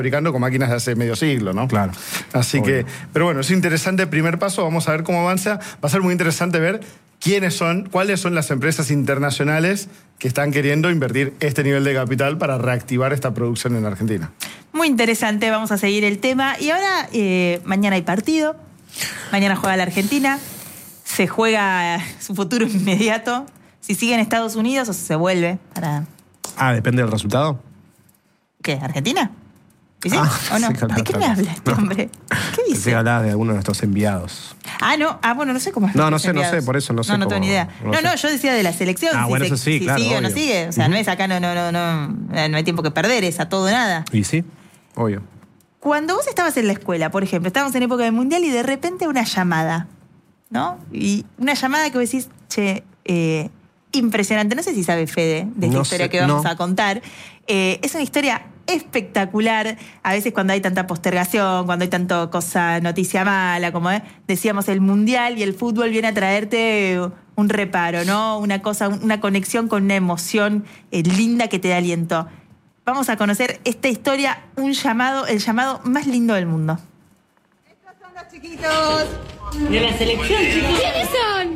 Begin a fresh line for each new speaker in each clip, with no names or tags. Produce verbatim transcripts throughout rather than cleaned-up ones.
fabricando con máquinas de hace medio siglo, ¿no?
Claro.
Así
Obvio.
que, pero bueno, es interesante el primer paso, vamos a ver cómo avanza. Va a ser muy interesante ver quiénes son, cuáles son las empresas internacionales que están queriendo invertir este nivel de capital para reactivar esta producción en Argentina.
Muy interesante, vamos a seguir el tema. Y ahora, eh, mañana hay partido, mañana juega la Argentina, se juega su futuro inmediato, si sigue en Estados Unidos o si se vuelve para...
Ah, depende del resultado.
¿Qué? ¿Argentina? ¿Y sí?
Ah,
¿O no?
sí, claro,
¿De qué
claro.
me habla este
No.
hombre? ¿Qué
Pensé
dice?
que hablaba de alguno de nuestros enviados.
Ah, no. Ah, bueno, no sé cómo es.
No,
los
no sé, no
enviados.
sé, por eso no sé
No, no
cómo-
tengo ni idea.
no
No,
sé.
no, yo decía de la selección.
Ah,
si
bueno,
se-
eso sí,
si
claro,
sigue o no
obvio.
sigue. O sea,
Ujú.
no es acá, no, no, no, no, no hay tiempo que perder, es a todo o nada.
Y sí, obvio.
Cuando vos estabas en la escuela, por ejemplo, estábamos en época del Mundial y de repente una llamada, ¿no? Y una llamada que vos decís, che, eh, impresionante. No sé si sabe Fede de esta
No
historia
sé,
que vamos
no.
a contar. Eh, es una historia espectacular. A veces cuando hay tanta postergación, cuando hay tanta cosa, noticia mala, como eh, decíamos, el Mundial y el fútbol viene a traerte un reparo, ¿no? Una cosa, una conexión con una emoción eh, linda que te da aliento. Vamos a conocer esta historia, un llamado, el llamado más lindo del mundo.
Estos son los chiquitos.
De la selección, chicos.
¿Quiénes son?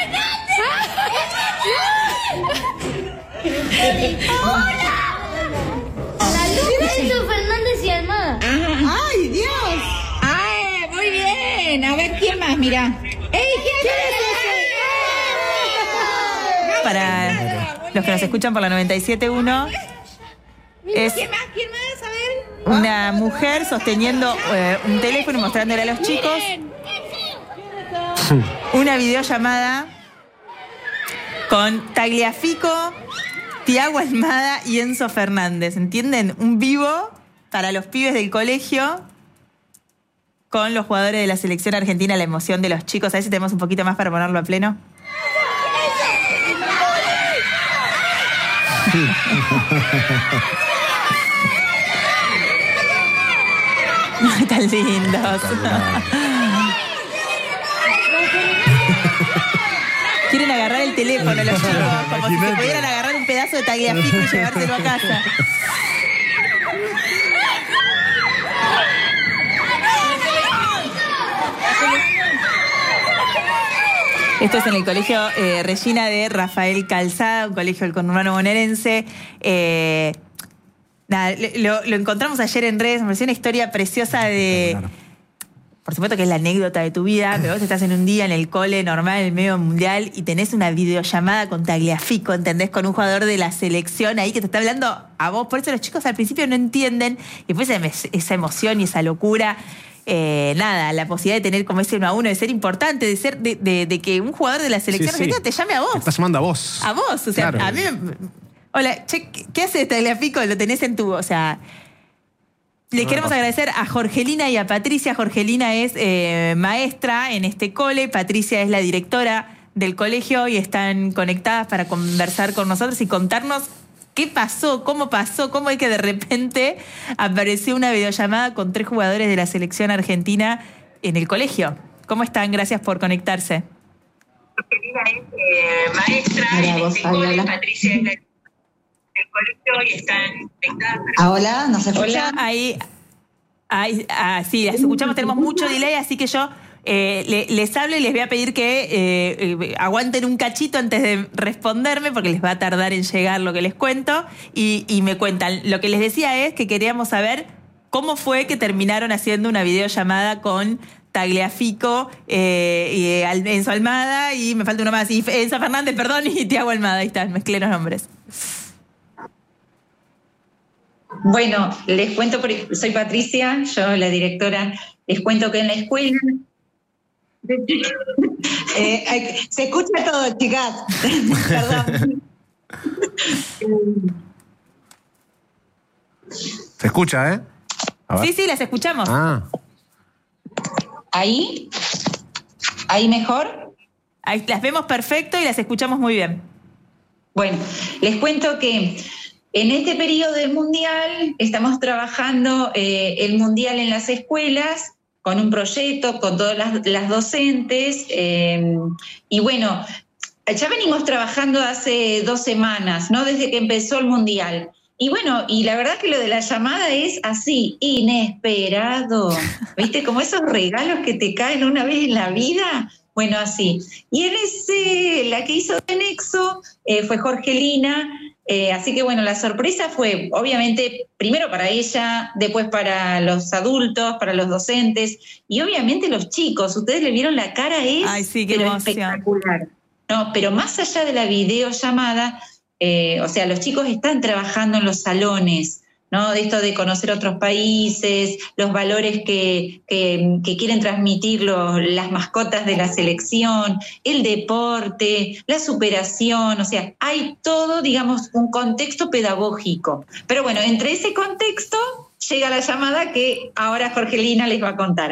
Enzo Fernández y Almada.
¡Ay, Dios! ¡Ay, muy bien! A ver, ¿quién más? Mira. ¡Ey, quién es
Para los que nos escuchan por la noventa y siete punto uno, es
¿Quién más? ¿Quién más? A ver.
una mujer sosteniendo eh, un teléfono y mostrándole a los chicos una videollamada con Tagliafico, Thiago Almada y Enzo Fernández. ¿Entienden? Un vivo para los pibes del colegio con los jugadores de la selección argentina, la emoción de los chicos. A ver si tenemos un poquito más para ponerlo a pleno. Ay, tan lindos. Quieren agarrar el teléfono los chicos, como si se pudieran agarrar un pedazo de Tagliafico y llevárselo a casa. Esto es en el colegio eh, Regina de Rafael Calzada, un colegio del conurbano bonaerense. Eh, nada, lo, lo encontramos ayer en redes, me pareció una historia preciosa de...
Claro.
Por supuesto que es la anécdota de tu vida, pero vos estás en un día en el cole normal, en el medio mundial, y tenés una videollamada con Tagliafico, ¿entendés? Con un jugador de la selección ahí que te está hablando a vos. Por eso los chicos al principio no entienden, y después esa emoción y esa locura... Eh, nada, la posibilidad de tener como ese uno a uno, de ser importante, de ser de, de, de que un jugador de la selección
Sí, sí.
argentina te llame a vos.
Te estás llamando a vos.
A vos, o sea,
Claro.
a mí me... Hola, che, ¿qué haces Tagliafico? Lo tenés en tu... O sea... Le
No,
queremos
no.
agradecer a Jorgelina y a Patricia. Jorgelina es eh, maestra en este cole, Patricia es la directora del colegio y están conectadas para conversar con nosotros y contarnos qué pasó, cómo pasó, cómo es que de repente apareció una videollamada con tres jugadores de la selección argentina en el colegio. ¿Cómo están? Gracias por conectarse.
Jorgelina es eh, maestra
Hola,
en
vos,
este cole,
Fabiola.
Patricia es la del colegio y están conectadas.
Ah, hola, ¿nos escuchan?
Ahí, ahí, ah, sí, las escuchamos, tenemos mucho delay, así que yo eh, le- les hablo y les voy a pedir que eh, eh, aguanten un cachito antes de responderme, porque les va a tardar en llegar lo que les cuento, y, y me cuentan. Lo que les decía es que queríamos saber cómo fue que terminaron haciendo una videollamada con Tagliafico, eh, y eh, Al- Enzo Almada, y me falta uno más, y Enzo Fernández, perdón, y Thiago Almada. Ahí están, mezclé los nombres.
Bueno, les cuento, por- soy Patricia, yo la directora, les cuento que en la escuela...
Eh, ay, se escucha todo, chicas. Perdón.
Se escucha, ¿eh? A ver.
Sí, sí, las escuchamos.
Ah,
¿Ahí? ¿Ahí mejor?
Ahí las vemos perfecto y las escuchamos muy bien.
Bueno, les cuento que en este periodo del Mundial estamos trabajando eh, el Mundial en las escuelas con un proyecto, con todas las, las docentes, eh, y bueno, ya venimos trabajando hace dos semanas, ¿no? Desde que empezó el Mundial. y bueno, y la verdad que lo de la llamada es así, inesperado. ¿Viste? Como esos regalos que te caen una vez en la vida. Bueno, así. Y en ese, la que hizo de Nexo eh, fue Jorgelina. Eh, así que bueno, la sorpresa fue obviamente primero para ella, después para los adultos, para los docentes y obviamente los chicos. Ustedes le vieron la cara, es
Ay, sí, qué
pero
emoción.
espectacular. No, pero más allá de la videollamada, eh, o sea, los chicos están trabajando en los salones, ¿no? De esto de conocer otros países, los valores que, que, que quieren transmitir los, las mascotas de la selección, el deporte, la superación, o sea, hay todo, digamos, un contexto pedagógico. Pero bueno, entre ese contexto llega la llamada que ahora Jorgelina les va a contar.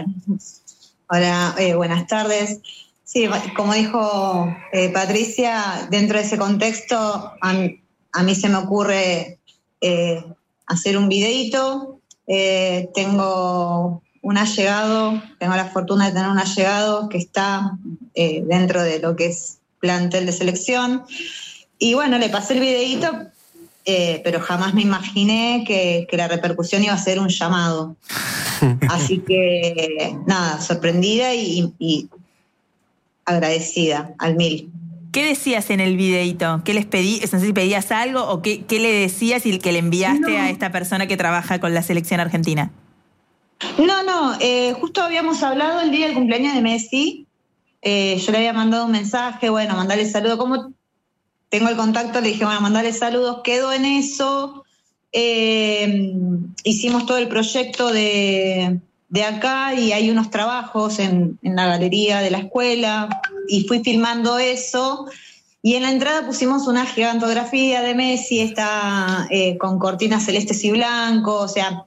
Hola, eh, buenas tardes. Sí, como dijo eh, Patricia, dentro de ese contexto a, a mí se me ocurre eh, hacer un videíto. Eh, tengo un allegado, tengo la fortuna de tener un allegado que está eh, dentro de lo que es plantel de selección. Y bueno, le pasé el videíto, eh, pero jamás me imaginé que, que la repercusión iba a ser un llamado. Así que nada, sorprendida y, y agradecida al mil.
¿Qué decías en el videíto? ¿Qué les pedí? No sé si pedías algo o qué, qué le decías y que le enviaste no. a esta persona que trabaja con la selección argentina.
No, no, eh, justo habíamos hablado el día del cumpleaños de Messi. Eh, yo le había mandado un mensaje, bueno, mandarle saludos. Como tengo el contacto, le dije, bueno, mandarle saludos. Quedó en eso. Eh, hicimos todo el proyecto de... de acá y hay unos trabajos en, en la galería de la escuela y fui filmando eso y en la entrada pusimos una gigantografía de Messi, está eh, con cortinas celestes y blancos, o sea,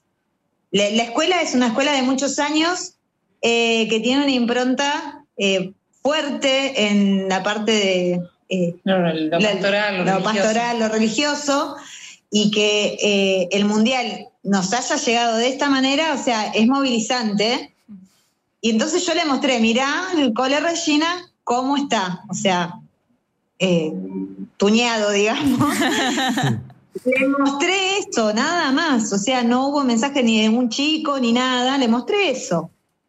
la, la escuela es una escuela de muchos años eh, que tiene una impronta eh, fuerte en la parte de eh,
lo, lo,
la,
pastoral, lo,
lo
religioso.
pastoral, lo religioso y que eh, el Mundial nos haya llegado de esta manera, o sea, es movilizante. Y entonces yo le mostré, mirá, el cole Regina, cómo está, o sea, eh, tuñado, digamos. Le mostré eso, nada más, o sea, no hubo mensaje ni de un chico, ni nada, le mostré eso.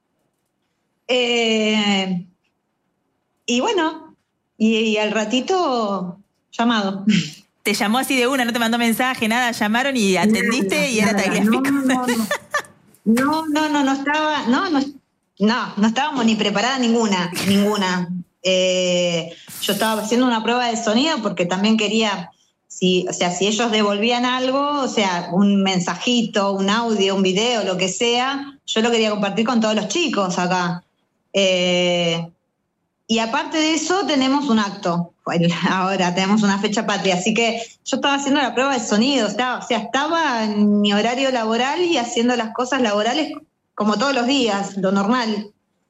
Eh, y bueno, y, y al ratito, llamado.
Te llamó así de una, no te mandó mensaje, nada, llamaron y atendiste nada, y era Tagliafico.
No, no, no, no, no, no, no estaba, no, no, no, no estábamos ni preparadas ninguna, ninguna. Eh, yo estaba haciendo una prueba de sonido porque también quería, si, o sea, si ellos devolvían algo, o sea, un mensajito, un audio, un video, lo que sea, yo lo quería compartir con todos los chicos acá. Eh, y aparte de eso tenemos un acto. Ahora tenemos una fecha patria, así que yo estaba haciendo la prueba de sonido, estaba, o sea, estaba en mi horario laboral y haciendo las cosas laborales como todos los días, lo normal.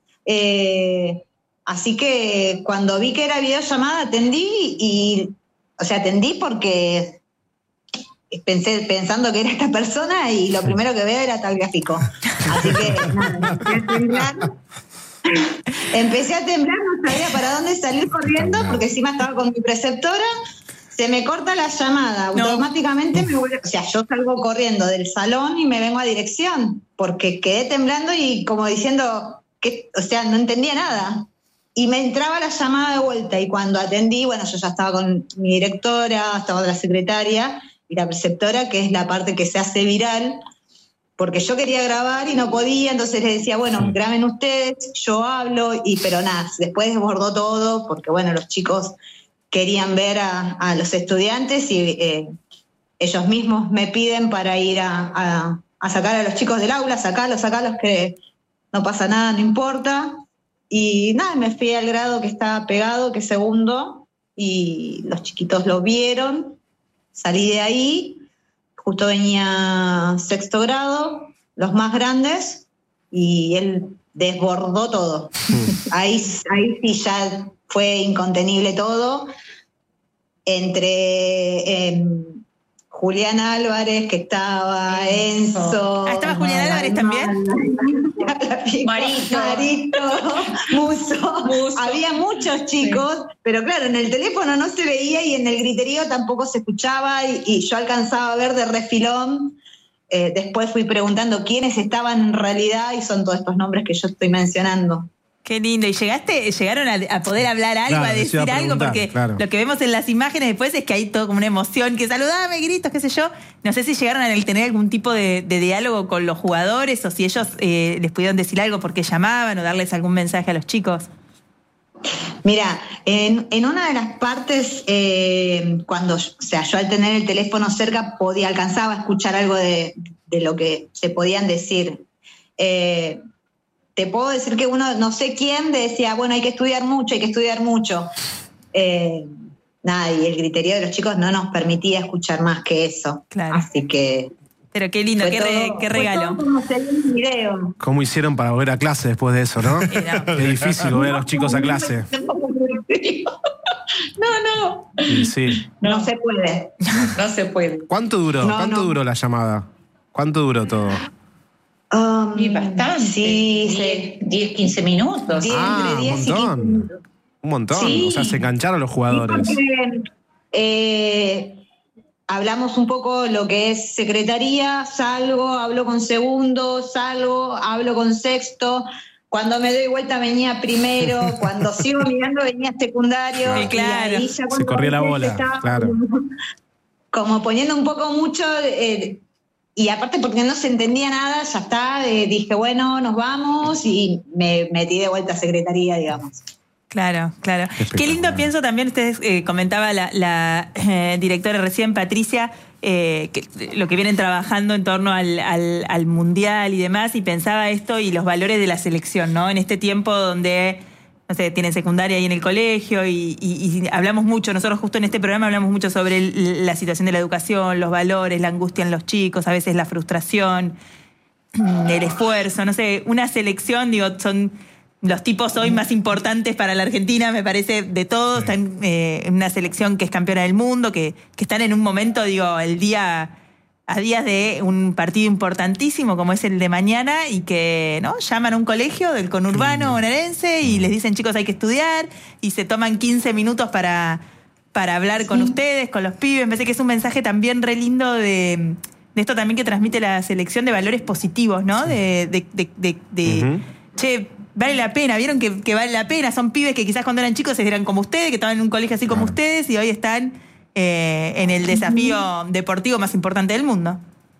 Eh, así que cuando vi que era videollamada atendí y, o sea, atendí porque pensé pensando que era esta persona y lo primero que veo era Tagliafico. Así que nada, empecé a temblar. Empecé a temblar, no sabía para dónde salir corriendo porque encima estaba con mi preceptora. Se me corta la llamada, no. Automáticamente me vuelve, o sea, yo salgo corriendo del salón y me vengo a dirección porque quedé temblando y como diciendo que, o sea, no entendía nada. Y me entraba la llamada de vuelta y cuando atendí, bueno, yo ya estaba con mi directora, estaba con la secretaria y la preceptora, que es la parte que se hace viral, porque yo quería grabar y no podía, entonces les decía, bueno, sí. graben ustedes, yo hablo, y pero nada, después desbordó todo, porque bueno, los chicos querían ver a, a los estudiantes y eh, ellos mismos me piden para ir a, a, a sacar a los chicos del aula, sacarlos, sacarlos, que no pasa nada, no importa. Y nada, me fui al grado que estaba pegado, que es segundo, y los chiquitos lo vieron, salí de ahí. Justo venía sexto grado, los más grandes, y él desbordó todo. Ahí, ahí sí ya fue incontenible todo. Entre eh, Julián Álvarez, que estaba, Enzo.
Ah, estaba Julián Álvarez jugadores también?
Marito.
Marito, Muso.
Muso.
Había muchos chicos, sí. Pero claro, en el teléfono no se veía y en el griterío tampoco se escuchaba y, y yo alcanzaba a ver de refilón. Eh, después fui preguntando quiénes estaban en realidad y son todos estos nombres que yo estoy mencionando.
Qué lindo. ¿Y llegaste, llegaron a, a poder hablar algo,
Claro,
a decir
a
algo? Porque
claro.
Lo que vemos en las imágenes después es que hay todo como una emoción, que saludame, gritos, qué sé yo. No sé si llegaron a tener algún tipo de, de diálogo con los jugadores o si ellos eh, les pudieron decir algo porque llamaban o darles algún mensaje a los chicos.
Mira, en, en una de las partes, eh, cuando, o sea, yo al tener el teléfono cerca podía, alcanzaba a escuchar algo de, de lo que se podían decir. Eh, Te puedo decir que uno, no sé quién, decía, bueno, hay que estudiar mucho, hay que estudiar mucho. Eh, nada, y el criterio de los chicos no nos permitía escuchar más que eso.
Claro.
Así que...
Pero qué lindo, qué,
todo,
re, qué regalo.
Fue todo como se vio en el video.
¿Cómo hicieron para volver a clase después de eso, no?
Era.
Es difícil volver a los chicos a clase.
No, no.
Sí, sí.
No, no se puede.
No se puede.
¿Cuánto duró?
No,
¿Cuánto
no.
duró la llamada? ¿Cuánto duró todo?
Um,
Y bastante.
Sí,
diez, quince minutos.
diez,
Ah,
entre
un
diez y quince
montón.
minutos.
Un montón.
Sí.
O sea, se engancharon los jugadores.
Porque, eh, hablamos un poco lo que es secretaría, salgo, hablo con segundo, salgo, hablo con sexto. Cuando me doy vuelta venía primero, cuando sigo mirando venía secundario.
Sí, claro.
Y ahí ya cuando
Se corría la bola,
estaba
claro.
Como, como poniendo un poco mucho, eh, y aparte porque no se entendía nada, ya está, eh, dije, bueno, nos vamos y me metí de vuelta a secretaría, digamos.
Claro, claro. Qué lindo pienso también, ustedes eh, comentaba la, la eh, directora recién, Patricia, eh, que, lo que vienen trabajando en torno al, al, al mundial y demás, y pensaba esto y los valores de la selección, ¿no? En este tiempo donde, no sé, tienen secundaria ahí en el colegio y, y, y hablamos mucho, nosotros justo en este programa hablamos mucho sobre el, la situación de la educación, los valores, la angustia en los chicos, a veces la frustración, el esfuerzo, no sé, una selección, digo, son... Los tipos hoy más importantes para la Argentina, me parece, de todos. Sí. Están eh, en una selección que es campeona del mundo, que, que están en un momento, digo, el día a días de un partido importantísimo como es el de mañana y que no llaman a un colegio del conurbano bonaerense y les dicen, chicos, hay que estudiar y se toman quince minutos para, para hablar sí. con ustedes, con los pibes. Me parece que es un mensaje también re lindo de, de esto también que transmite la selección de valores positivos, ¿no? De, de, de, de, de uh-huh. che, vale la pena, vieron que, que vale la pena, son pibes que quizás cuando eran chicos eran como ustedes, que estaban en un colegio así como ustedes y hoy están eh, en el desafío deportivo más importante del mundo.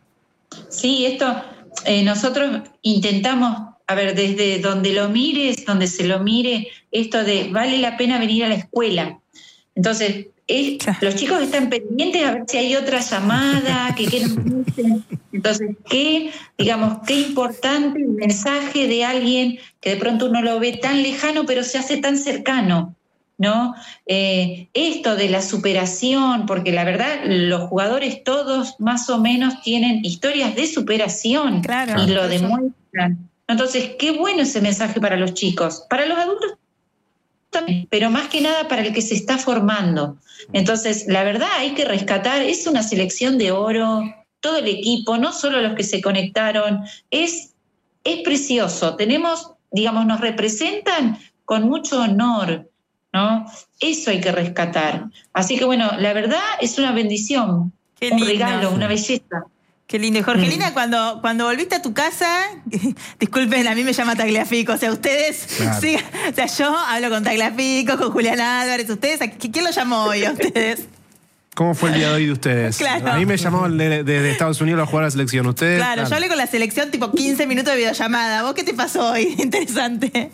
Sí, esto eh, nosotros intentamos, a ver, desde donde lo mires, donde se lo mire, esto de vale la pena venir a la escuela. Entonces, es, claro. los chicos están pendientes a ver si hay otra llamada, que qué nos dicen. Entonces, qué, digamos, qué importante el mensaje de alguien que de pronto uno lo ve tan lejano, pero se hace tan cercano, ¿no? Eh, esto de la superación, porque la verdad, los jugadores todos más o menos tienen historias de superación
claro,
y lo
eso.
demuestran. Entonces, qué bueno ese mensaje para los chicos. Para los adultos también, pero más que nada para el que se está formando. Entonces, la verdad, hay que rescatar, es una selección de oro, todo el equipo, no solo los que se conectaron, es, es precioso. Tenemos, digamos, nos representan con mucho honor, ¿no? Eso hay que rescatar. Así que, bueno, la verdad es una bendición,
Qué
un
lindo.
regalo, una belleza.
Qué lindo. Jorgelina, mm. cuando, cuando volviste a tu casa, disculpen, a mí me llama Tagliafico, o sea, ustedes, claro. sí, o sea, yo hablo con Tagliafico, con Julián Álvarez, ustedes, ¿quién lo llamó hoy a ustedes?
¿Cómo fue el día de hoy de ustedes?
Claro.
A mí me llamó desde de, de Estados Unidos a jugar a la selección. ¿Ustedes?
Claro,
claro,
yo hablé con la selección tipo quince minutos de videollamada. ¿Vos qué te pasó hoy? Interesante.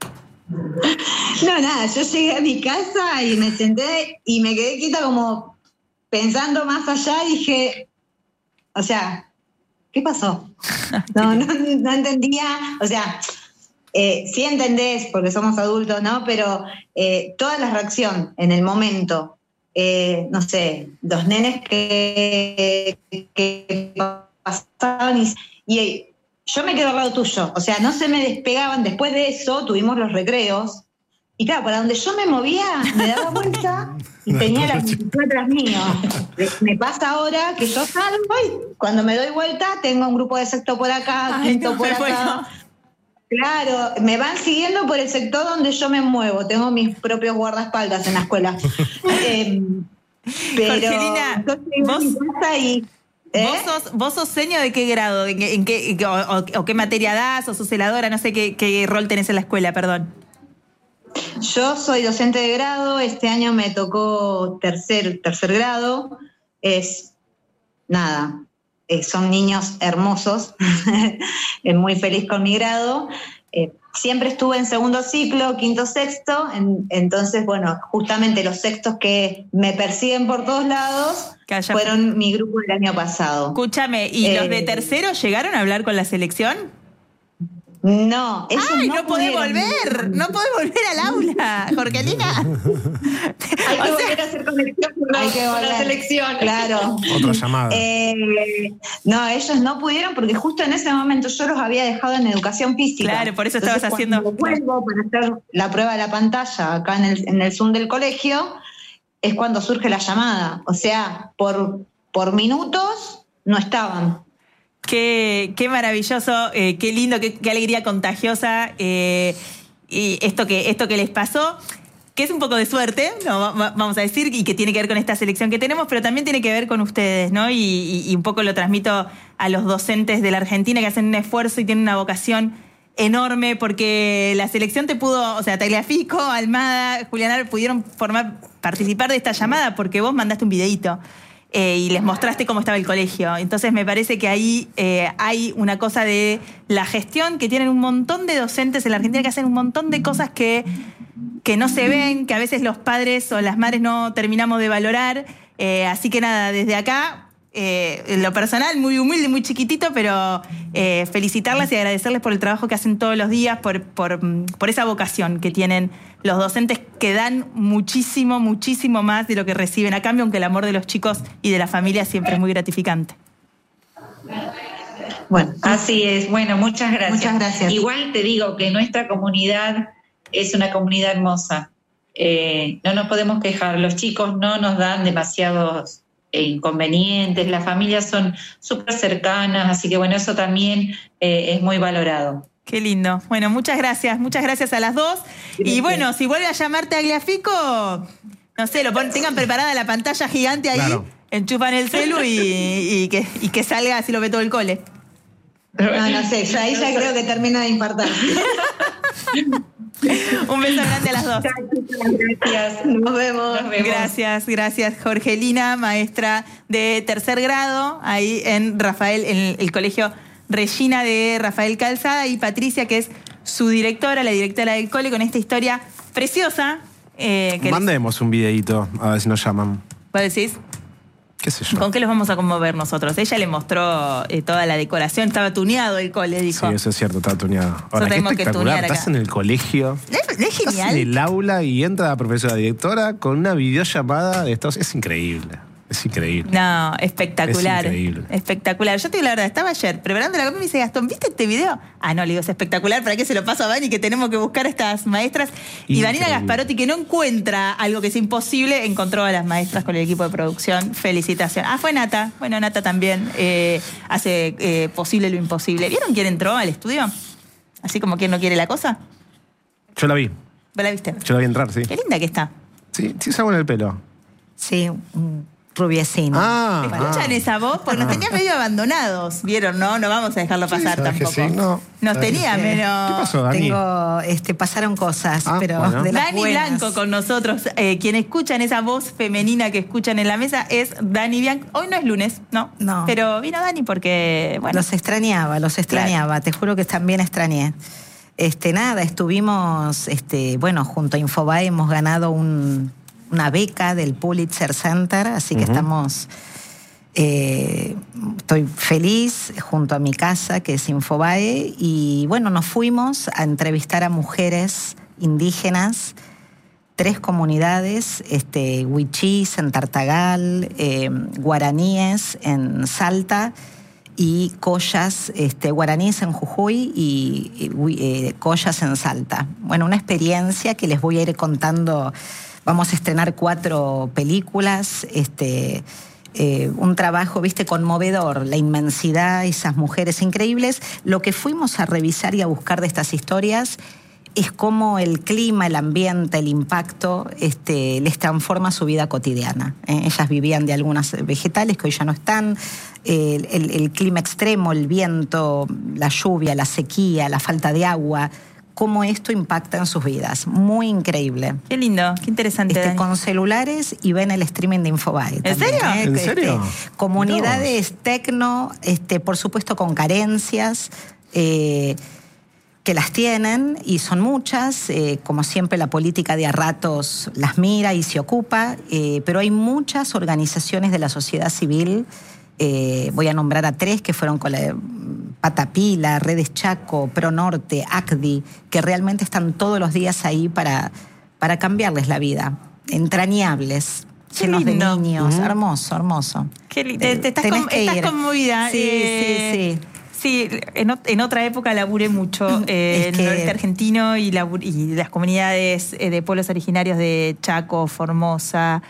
No, nada, yo llegué a mi casa y me senté y me quedé quieta como pensando más allá y dije, o sea, ¿qué pasó? No, no, no entendía, o sea, eh, sí entendés porque somos adultos, ¿no? Pero eh, toda la reacción en el momento, eh, no sé, los nenes que, que pasaban y, y yo me quedo al lado tuyo, o sea, no se me despegaban. Después de eso tuvimos los recreos Y claro, para donde yo me movía, me daba vuelta y tenía la multitud atrás mío. Me pasa ahora que yo salgo y cuando me doy vuelta tengo un grupo de sexto por acá,
Ay,
quinto
no,
por
me
acá.
muero.
Claro, me van siguiendo por el sector donde yo me muevo. Tengo mis propios guardaespaldas en la escuela. eh, pero
Jorgelina,
yo llegué a
vos-
mi casa y... ¿eh?
¿Vos sos, ¿Vos sos seño de qué grado? ¿En qué, en qué- en qué- o, o- o qué materia das? ¿O sos celadora? No sé qué, qué rol tenés en la escuela, perdón.
Yo soy docente de grado, este año me tocó tercer, tercer grado. Es nada, eh, son niños hermosos, es muy feliz con mi grado. Eh, siempre estuve en segundo ciclo, quinto, sexto, en- entonces, bueno, justamente los sextos que me persiguen por todos lados
Calla.
fueron mi grupo del año pasado.
Escúchame, ¿y
Eh,
los de tercero llegaron a hablar con la selección?
No, ellos
¡Ay,
no,
no, podés
pudieron.
volver! ¡No podés volver al aula, Jorgelina!
Hay que
O sea,
volver a hacer conexión con,
Hay
la-
que
con
volver.
la selección.
Claro.
Otra llamada.
Eh, no, ellos no pudieron porque justo en ese momento yo los había dejado en educación física.
Claro, por eso
Entonces,
estabas haciendo-
cuando vuelvo para hacer la prueba de la pantalla acá en el, en el Zoom del colegio, es cuando surge la llamada. O sea, por, por minutos no estaban.
Qué, qué maravilloso, eh, qué lindo, qué, qué alegría contagiosa. eh, y esto que, esto que les pasó, que es un poco de suerte, ¿no? Va- va- vamos a decir, y que tiene que ver con esta selección que tenemos, pero también tiene que ver con ustedes, ¿no? Y, y- y un poco lo transmito a los docentes de la Argentina que hacen un esfuerzo y tienen una vocación enorme, porque la selección te pudo, o sea, Tagliafico, Almada, Julián pudieron formar, participar de esta llamada porque vos mandaste un videíto. Eh, y les mostraste cómo estaba el colegio. Entonces me parece que ahí eh, hay una cosa de la gestión, que tienen un montón de docentes en la Argentina que hacen un montón de cosas que, que no se ven, que a veces los padres o las madres no terminamos de valorar. Eh, así que nada, desde acá, eh, en lo personal, muy humilde, muy chiquitito, pero eh, felicitarlas y agradecerles por el trabajo que hacen todos los días, por, por, por esa vocación que tienen los docentes, que dan muchísimo, muchísimo más de lo que reciben a cambio, aunque el amor de los chicos y de la familia siempre es muy gratificante.
Bueno,
Así es, bueno, muchas gracias.
Muchas gracias.
Igual te digo que nuestra comunidad es una comunidad hermosa. Eh, no nos podemos quejar, los chicos no nos dan demasiados eh, inconvenientes, las familias son súper cercanas, así que bueno, eso también eh, es muy valorado.
Qué lindo. Bueno, muchas gracias, muchas gracias a las dos. Y bueno, si vuelve a llamarte Tagliafico, no sé, lo pon- tengan preparada la pantalla gigante ahí,
Claro.
enchufan el celu y, y que, y que salga así lo ve todo el cole.
no, no sé, yo ahí ya creo que termina de impartir.
Un beso grande a las dos.
Gracias.
Nos vemos.
Nos vemos.
Gracias, gracias Jorgelina, maestra de tercer grado, ahí en Rafael, en el colegio Regina de Rafael Calzada, y Patricia, que es su directora, la directora del cole, con esta historia preciosa. Eh, que
Mandemos un videíto, a ver si nos llaman.
¿Vos decís?
¿Qué sé yo?
¿Con qué los vamos a conmover nosotros? Ella le mostró eh, toda la decoración, estaba tuneado el cole, dijo.
Sí, eso es cierto, está tuneado. Ahora, qué
tenemos que
espectacular.
tunear acá.
Estás en el colegio,
¿No es, no es
estás en
genial?
el aula y entra la profesora directora con una videollamada de Estados. Es increíble. Es increíble.
No, espectacular.
Es increíble.
Espectacular. Yo te digo la verdad, estaba ayer preparando la comida y me dice, Gastón, ¿viste este video? Ah, no, le digo, es espectacular, ¿para qué se lo paso a Vani? Que tenemos que buscar a estas maestras. Y
Increíble.
Vanina Gasparotti, que no encuentra algo que es imposible, encontró a las maestras con el equipo de producción. Felicitación. Ah, fue Nata. Bueno, Nata también eh, hace eh, posible lo imposible. ¿Vieron quién entró al estudio? Así como quien no quiere la cosa.
Yo la vi.
¿Vos la viste?
Yo la vi entrar, sí.
Qué linda que está.
Sí, sí, salgo en el pelo.
Sí, un rubiecino.
Ah,
¿Escuchan
ah.
esa voz? Porque nos tenía medio abandonados, ¿vieron? No, no vamos a dejarlo pasar
¿sabes que
tampoco.
sí?
No.
Nos
¿Sabes que
tenía
sí?
medio...
¿Qué pasó, Dani?
Tengo, este, pasaron cosas,
Ah,
pero
bueno.
de las
Dani
buenas.
Blanco con nosotros. Eh, quien escuchan esa voz femenina que escuchan en la mesa es Dani Bianco. Hoy no es lunes, ¿no?
No.
Pero vino Dani porque, bueno...
Los extrañaba, los extrañaba. Te juro que también extrañé. Este, nada, estuvimos, este, bueno, junto a Infobae hemos ganado un, una beca del Pulitzer Center, así que
Ujú.
estamos, eh, estoy feliz junto a mi casa, que es Infobae, y bueno, nos fuimos a entrevistar a mujeres indígenas, tres comunidades, este, huichís en Tartagal, eh, guaraníes en Salta, y collas este, guaraníes en Jujuy y, y eh, collas en Salta. Bueno, una experiencia que les voy a ir contando. Vamos a estrenar cuatro películas, este, eh, un trabajo, viste, conmovedor, la inmensidad, esas mujeres increíbles. Lo que fuimos a revisar y a buscar de estas historias es cómo el clima, el ambiente, el impacto este, les transforma su vida cotidiana. ¿eh? Ellas vivían de algunas vegetales que hoy ya no están. El, el, el clima extremo, el viento, la lluvia, la sequía, la falta de agua, cómo esto impacta en sus vidas. Muy increíble.
Qué lindo, qué interesante.
Este, con celulares y ven el streaming de Infobae.
¿En
también,
serio?
¿eh?
¿En
Este,
serio?
Comunidades tecno, este, por supuesto con carencias, eh, que las tienen y son muchas, eh, como siempre la política de a ratos las mira y se ocupa, eh, pero hay muchas organizaciones de la sociedad civil, eh, voy a nombrar a tres que fueron con la Patapila, Redes Chaco, Pro Norte, A C D I, que realmente están todos los días ahí para, para cambiarles la vida, entrañables.
Qué
llenos
lindo.
de niños,
Uh-huh.
hermoso, hermoso.
Qué li- te, te estás,
Tenés
con-
que
estás
ir.
conmovida.
Sí,
eh,
sí, sí.
Sí, en, ot- en otra época laburé mucho eh,
Es
en
que-
el noreste argentino y, labur- y las comunidades eh, de pueblos originarios de Chaco, Formosa.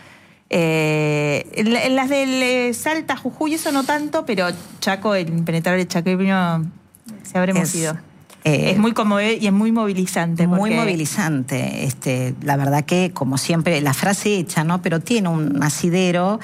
Eh, en, la- en las del eh, Salta, Jujuy, eso no tanto, pero Chaco, el impenetrable chaqueño, se habremos
Es,
ido.
eh,
es muy conmovedor y es muy movilizante.
Muy
porque-
movilizante. Este, la verdad que, como siempre, la frase hecha, ¿no? Pero tiene un asidero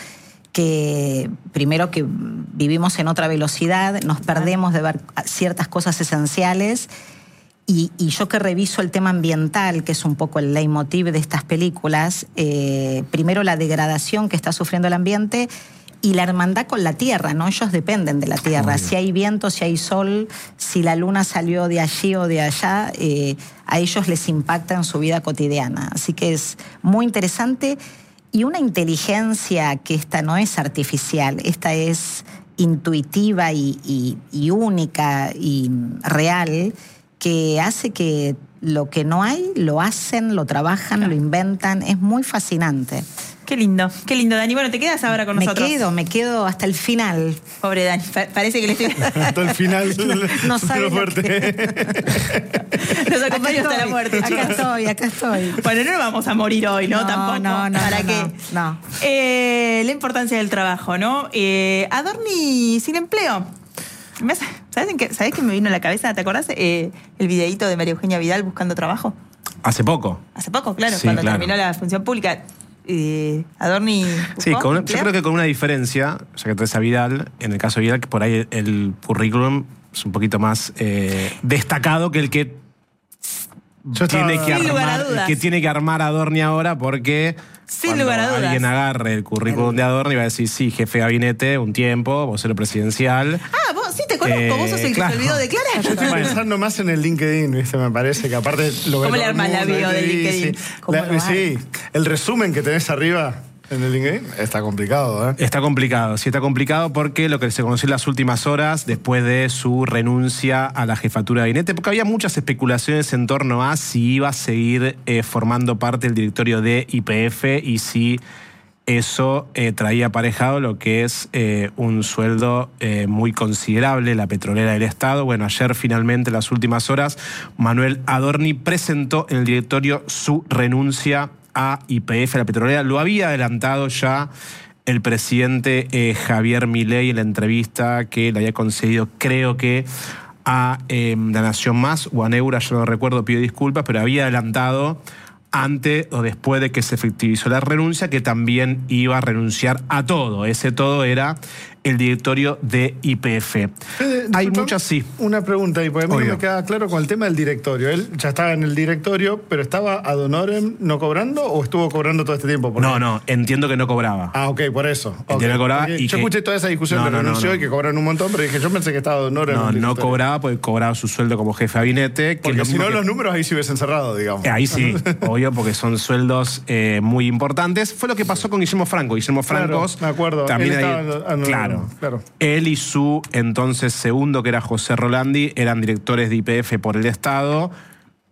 que, primero, que vivimos en otra velocidad, nos perdemos de ver ciertas cosas esenciales. Y, y yo que reviso el tema ambiental, que es un poco el leitmotiv de estas películas, eh, primero la degradación que está sufriendo el ambiente y la hermandad con la tierra, ¿no? Ellos dependen de la tierra.
Obvio.
Si hay viento, si hay sol, si la luna salió de allí o de allá, eh, a ellos les impacta en su vida cotidiana. Así que es muy interesante y una inteligencia que esta no es artificial, esta es intuitiva y, y, y única y real, que hace que lo que no hay, lo hacen, lo trabajan, lo inventan. Es muy fascinante.
Qué lindo, qué lindo, Dani. Bueno, te quedas ahora con
Me
nosotros.
quedo, me quedo hasta el final.
Pobre Dani, pa- parece que le estoy...
Hasta el final.
No
súper
sabe lo
fuerte.
Nos acompaña hasta la muerte.
Acá estoy, acá estoy.
Bueno, no nos vamos a morir hoy, ¿no?
No,
Tampoco.
no, no,
¿Para
no,
qué?
no, no.
Eh, la importancia del trabajo, ¿no? Eh, Adorni sin empleo. Me hace- ¿Sabes, en qué, ¿Sabes qué me vino a la cabeza? ¿Te acordás eh, el videíto de María Eugenia Vidal buscando trabajo?
Hace poco.
Hace poco, claro,
Sí,
cuando
claro.
terminó la función pública. Eh, Adorni buscó
Sí, con- yo
empleo.
creo que con una diferencia, ya que traes a Vidal, en el caso de Vidal, que por ahí el, el currículum es un poquito más eh, destacado que el que
Yo estaba-
tiene que
Sin lugar a
armar, el
dudas.
que tiene que armar Adorni ahora, porque
Sin
cuando
lugar a dudas.
alguien agarre el currículum de Adorni va a decir, sí, jefe de gabinete, un tiempo, vocero presidencial.
Ah, vos sí te conozco,
Eh,
vos sos el
claro.
que se olvidó de declarar.
Yo estoy pensando más en el LinkedIn, ¿viste? Me parece que aparte lo ve
¿Cómo le
todo el
armás la
mundo,
bio del
sí,
LinkedIn?
sí.
¿Cómo
La-
lo
sí, el resumen que tenés arriba en el LinkedIn está complicado, ¿eh?
Está complicado, sí está complicado porque lo que se conoció en las últimas horas, después de su renuncia a la jefatura de gabinete, porque había muchas especulaciones en torno a si iba a seguir eh, formando parte del directorio de Y P F y si eso eh, traía aparejado lo que es eh, un sueldo eh, muy considerable, la petrolera del Estado. Bueno, ayer finalmente, en las últimas horas, Manuel Adorni presentó en el directorio su renuncia a Y P F, la petrolera. Lo había adelantado ya el presidente eh, Javier Milei en la entrevista que le había concedido, creo que a eh, La Nación Más o a Neura, yo no recuerdo, pido disculpas, pero había adelantado antes o después de que se efectivizó la renuncia, que también iba a renunciar a todo. Ese todo era el directorio de Y P F.
Eh,
Hay
disculpa,
muchas, sí.
Una pregunta, y porque a mí no
Obvio.
me queda claro con el tema del directorio. Él ya estaba en el directorio, pero ¿estaba ad honorem no cobrando o estuvo cobrando todo este tiempo? Porque-
No, no, entiendo que no cobraba.
Ah, ok, por eso. Ok.
Entiendo que cobraba
Porque
y
yo
que-
escuché toda esa discusión
No,
de
no, no,
renunció
no.
y que cobran un montón, pero dije, yo pensé que estaba ad honorem.
No,
en el
no
directorio.
cobraba porque cobraba su sueldo como jefe de gabinete. Que
Porque
es lo
si
mismo
no,
que-
los números ahí se hubiesen cerrado, digamos.
Ahí sí, obvio, porque son sueldos eh, muy importantes. Fue lo que pasó con Guillermo Franco. Guillermo
Claro,
Franco.
me acuerdo.
También
Él
ahí-
estaba- ah, no,
claro.
claro.
Él y su entonces segundo, que era José Rolandi, eran directores de Y P F por el Estado.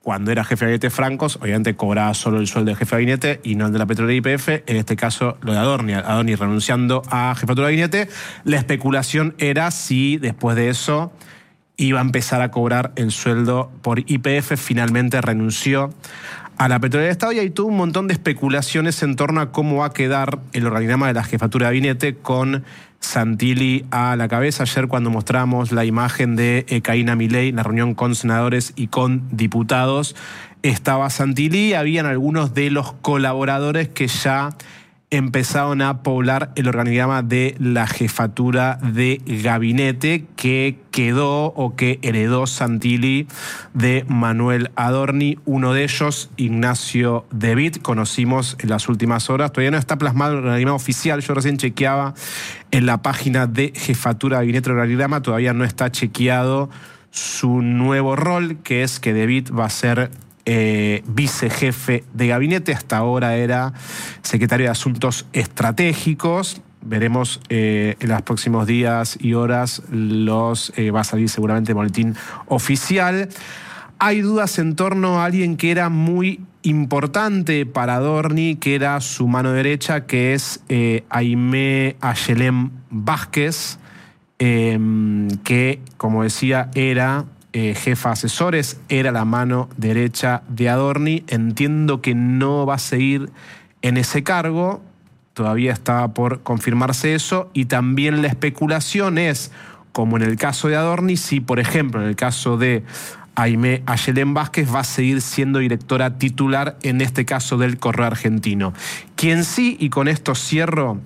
cuando era jefe de gabinete Francos, obviamente cobraba solo el sueldo de jefe de gabinete y no el de la petrolera Y P F. En este caso, lo de Adorni. Adorni renunciando a jefatura de gabinete. La especulación era si después de eso iba a empezar a cobrar el sueldo por Y P F. Finalmente renunció a la petrolera del Estado y hay todo un montón de especulaciones en torno a cómo va a quedar el organigrama de la jefatura de gabinete con Santilli a la cabeza. Ayer cuando mostramos la imagen de eh, Caína Milei, la reunión con senadores y con diputados, estaba Santilli, habían algunos de los colaboradores que ya empezaron a poblar el organigrama de la jefatura de gabinete que quedó o que heredó Santilli de Manuel Adorni. Uno de ellos, Ignacio De Witt, conocimos en las últimas horas. Todavía no está plasmado el organigrama oficial. Yo recién chequeaba en la página de jefatura de gabinete el organigrama. Todavía no está chequeado su nuevo rol, que es que De Witt va a ser Eh, vicejefe de gabinete. Hasta ahora era secretario de Asuntos Estratégicos. Veremos eh, en los próximos días y horas los eh, va a salir seguramente el boletín oficial. Hay dudas en torno a alguien que era muy importante para Adorni, que era su mano derecha, que es eh, Aimé Ayelén Vázquez, eh, que, como decía, era Eh, jefa de asesores, era la mano derecha de Adorni. Entiendo que no va a seguir en ese cargo, todavía está por confirmarse eso, y también la especulación es, como en el caso de Adorni, si por ejemplo en el caso de Aimé Ayelén Vázquez va a seguir siendo directora titular, en este caso del Correo Argentino. Quien sí, y con esto cierro,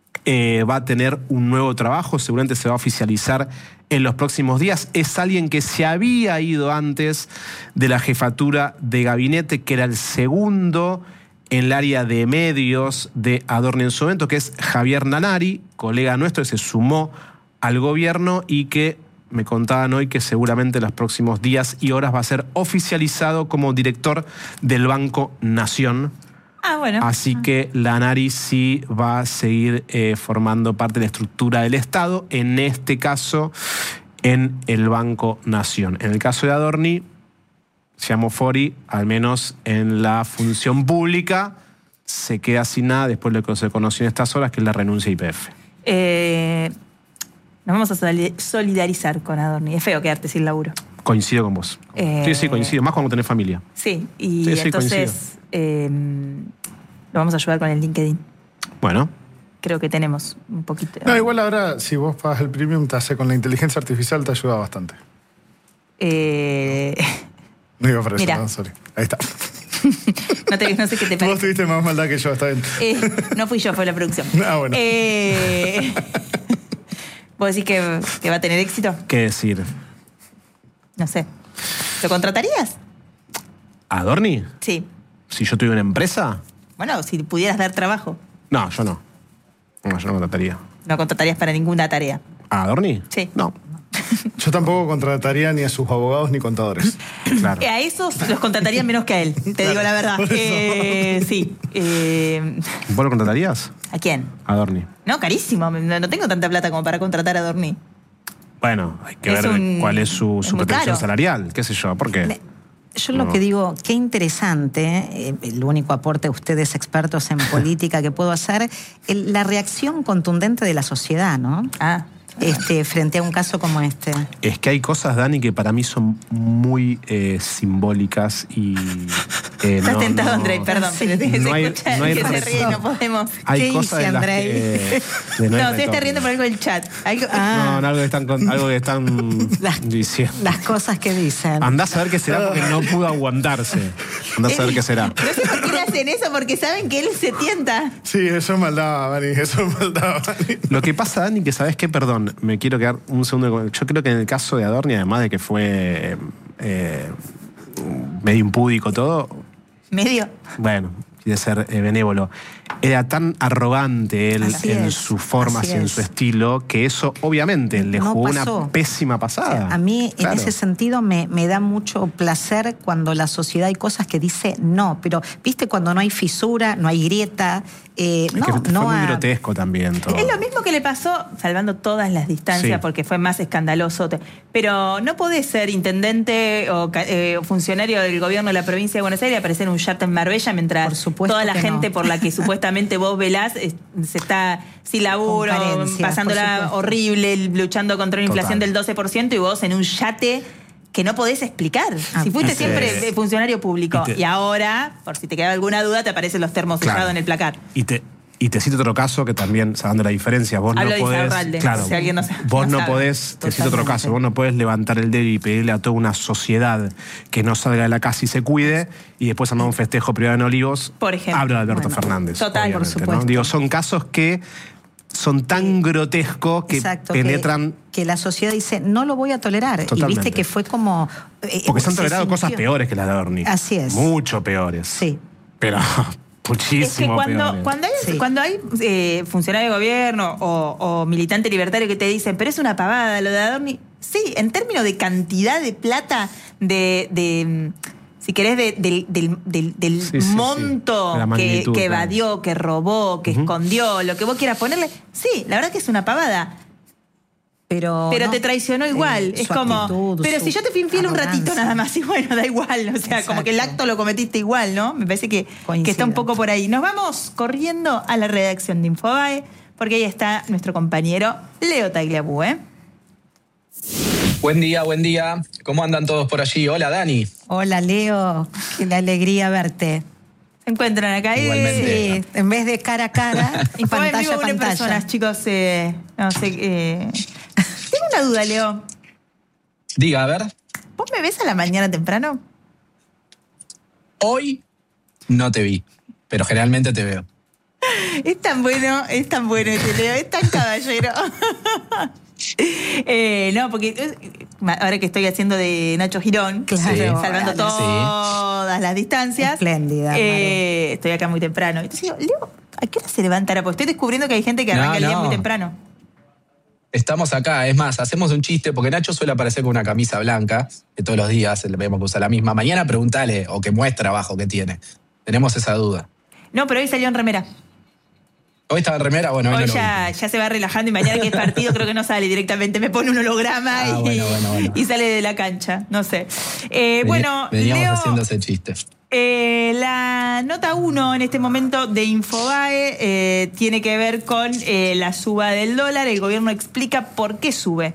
eh, va a tener un nuevo trabajo, seguramente se va a oficializar en los próximos días, es alguien que se había ido antes de la jefatura de gabinete, que era el segundo en el área de medios de Adorni en su momento, que es Javier Nanari, colega nuestro, que se sumó al gobierno y que me contaban hoy que seguramente en los próximos días y horas va a ser oficializado como director del Banco Nación.
Ah, bueno.
Así que Lanari sí va a seguir eh, formando parte de la estructura del Estado, en este caso en el Banco Nación. En el caso de Adorni, Siamo Fori, al menos en la función pública, se queda sin nada después de lo que se conoció en estas horas, que es la renuncia a Y P F.
Eh, nos vamos a solidarizar con Adorni. Es feo quedarte sin laburo.
Coincido con vos.
Eh,
sí, sí, coincido. Más cuando tenés familia.
Sí, y
sí, sí,
entonces eh, lo vamos a ayudar con el LinkedIn.
Bueno.
Creo que tenemos un poquito.
No, igual ahora, si vos pagas el premium, te hace con la inteligencia artificial, te ayuda bastante.
Eh...
No iba para eso,
Mira.
no, sorry. Ahí está.
no, te, no sé qué te parece.
Vos tuviste más maldad que yo, está bien.
Eh, no fui yo, fue la producción.
Ah, bueno.
Eh, ¿Vos decís que, que va a tener éxito?
¿Qué decir?
No sé. ¿Lo contratarías?
¿A Adorni?
Sí.
¿Si yo tuviera una empresa?
Bueno, si pudieras dar trabajo.
No, yo no. No, yo no contrataría.
No contratarías para ninguna tarea.
¿A Adorni?
Sí.
No.
Yo tampoco contrataría ni a sus abogados ni contadores.
Claro.
A esos los contrataría menos que a él, te
Claro,
digo la verdad.
por eso.
Eh, sí. Eh,
¿Vos lo contratarías?
¿A quién?
A Adorni.
No, carísimo. No, no tengo tanta plata como para contratar a Adorni.
Bueno, hay que
Es
ver
un-
cuál es su,
es
su
muy
pretensión
caro.
salarial. ¿Qué sé yo? ¿Por qué?
Le- Yo lo
No.
que digo, qué interesante, eh, el único aporte de ustedes expertos en política que puedo hacer, el- la reacción contundente de la sociedad, ¿no?
Ah.
Este, frente a un caso como este.
Es que hay cosas, Dani, que para mí son muy eh, simbólicas y... Eh,
Estás
no,
tentado,
no-
Andrei, perdón.
Sí.
pero se
No hay-
escucha
no hay
que se
razón.
ríe, no podemos.
Hay
¿Qué
cosas
hice,
en las
Andrei?
que... de no hay
No, usted está
retorno.
riendo por algo del chat. Algo,
Ah.
No, no, algo que están, con- algo que están
Las-
diciendo.
Las cosas que dicen.
Andá a saber qué será porque no pudo aguantarse. Andá a saber qué será.
No sé por qué le hacen eso, porque saben que él se tienta.
Sí, eso es maldad, Dani, eso es maldad, Dani.
Lo que pasa, Dani, que sabes qué, perdón, me quiero quedar un segundo. con- Yo creo que en el caso de Adorni, además de que fue eh, medio impúdico todo,
Medio.
bueno, quiere ser eh, benévolo, era tan arrogante él
Así
en
es,
sus formas
así
y en
es.
su estilo, que eso obviamente le
No
jugó
pasó.
una pésima pasada.
A mí,
Claro.
en ese sentido, me, me da mucho placer cuando la sociedad hay cosas que dice no, pero viste cuando no hay fisura, no hay grieta, Eh,
Es
no,
que fue
no
muy
a-
grotesco también todo.
Es lo mismo que le pasó, salvando todas las distancias,
Sí.
porque fue más escandaloso. te- Pero no podés ser intendente o ca- eh, o funcionario del gobierno de la provincia de Buenos Aires y aparecer en un yate en Marbella mientras
Por supuesto
toda la
que
gente
no.
por la que supuestamente vos velás es- se está sin laburo,
Con carencias,
pasándola
por supuesto.
horrible, luchando contra una inflación
Total.
del doce por ciento y vos en un yate que no podés explicar.
Ah,
si fuiste
así
siempre
es.
funcionario público
Y
y,
te-
ahora, por si te queda alguna duda, te aparecen los termos
Claro.
sellados en el placar.
Y te, y te cito otro caso que también, sabiendo la diferencia, vos
Hablo
no
de
podés.
Izarralde,
Claro,
si alguien no sa-
vos
no
no,
sabe.
podés, te cito otro
Totalmente.
caso, vos no podés levantar el dedo y pedirle a toda una sociedad que no salga de la casa y se cuide, y después armar un festejo privado en Olivos.
Por ejemplo.
Habla de Alberto
Bueno,
Fernández.
total, por
obviamente, ¿no?
supuesto.
Digo, son casos que son tan grotescos que
Exacto, que-
penetran.
Que, la sociedad dice, no lo voy a tolerar. Y
Totalmente.
viste que fue como... eh,
Porque se han
se
tolerado cosas
sintió-
peores que las de Bernie.
Así es.
Mucho peores.
Sí.
Pero muchísimo
Es que cuando,
peores.
cuando hay,
Sí.
cuando hay eh, funcionario de gobierno o, o militante libertario que te dicen, pero es una pavada lo de Adorni, sí, en términos de cantidad de plata, de, de si querés, de- del, del- del- del
Sí, sí, sí.
monto
De la
que,
magnitud,
que
claro.
evadió, que robó, que
Ujú.
escondió, lo que vos quieras ponerle, sí, la verdad que es una pavada.
Pero,
Pero
no,
te traicionó igual.
eh,
es
su
como.
actitud,
Pero
su
si yo te fui infiel un ratito
arrogancia.
nada más, y bueno, da igual. O sea, como que el
Exacto.
acto lo cometiste igual, ¿no? Me parece que,
Coincido.
que está un poco por ahí. Nos vamos corriendo a la redacción de Infobae, porque ahí está nuestro compañero Leo Tagliabue, ¿eh?
Buen día, buen día. ¿Cómo andan todos por allí? Hola, Dani.
Hola, Leo. Qué alegría verte.
Se encuentran acá. eh,
Igualmente.
Sí, en vez de cara a cara,
Infobae en
pantalla
vivo,
a
une
pantalla.
personas, chicos. eh, no sé. eh. Tengo una duda, Leo.
Diga, a ver.
¿Vos me ves a la mañana temprano?
Hoy no te vi, pero generalmente te veo.
Es tan bueno, es tan bueno este Leo, es tan caballero. Eh, no, porque eh, ahora que estoy haciendo de Nacho Girón,
Claro.
eh, salvando
Sí.
todas las distancias.
Espléndida,
eh, estoy acá muy temprano. Entonces digo, Leo, ¿a qué hora se levantará? Porque estoy descubriendo que hay gente que
No,
arranca el día
no.
muy temprano.
Estamos acá, es más, hacemos un chiste, porque Nacho suele aparecer con una camisa blanca, que todos los días le vemos que usa la misma. Mañana preguntale, o que muestra abajo que tiene. Tenemos esa duda.
No, pero hoy salió en remera.
Hoy estaba en remera, bueno, hoy,
Hoy
no lo
ya, ya se va relajando y mañana que es partido creo que no sale directamente. Me pone un holograma
Ah,
y,
bueno, bueno, bueno.
y sale de la cancha. No sé. Eh,
vi.
bueno,
Veníamos
Leo,
haciendo ese chiste.
Eh, la nota uno en este momento de Infobae eh, tiene que ver con eh, la suba del dólar. El gobierno explica por qué sube.